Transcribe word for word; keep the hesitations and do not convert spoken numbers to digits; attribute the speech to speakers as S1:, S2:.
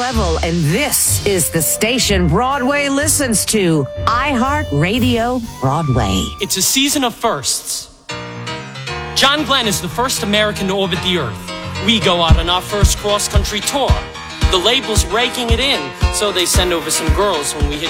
S1: level, and this is the station Broadway listens to. iHeartRadio Broadway.
S2: It's a season of firsts. John Glenn is the first American to orbit the Earth. We go out on our first cross-country tour. The label's raking it in, so they send over some girls when we hit